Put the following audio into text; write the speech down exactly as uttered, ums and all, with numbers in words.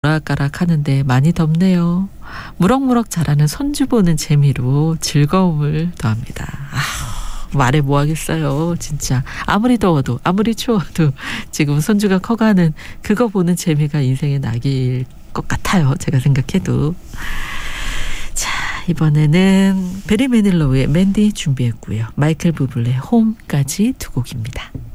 오락가락 하는데 많이 덥네요. 무럭무럭 자라는 손주 보는 재미로 즐거움을 더합니다. 아, 말해 뭐 하겠어요. 진짜 아무리 더워도 아무리 추워도 지금 손주가 커가는 그거 보는 재미가 인생의 낙일 것 같아요. 제가 생각해도. 자, 이번에는 베리 매닐로우의 맨디 준비했고요. 마이클 부블레 홈까지 두 곡입니다.